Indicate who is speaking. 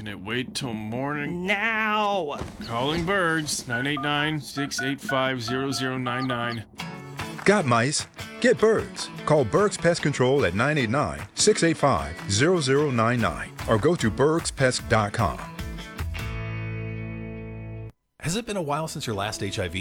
Speaker 1: Can it wait till morning?
Speaker 2: Now!
Speaker 1: Calling birds. 989-685-0099.
Speaker 3: Got mice? Get birds. Call Berg's Pest Control at 989-685-0099 or go to bergspest.com.
Speaker 4: Has it been a while since your last HIV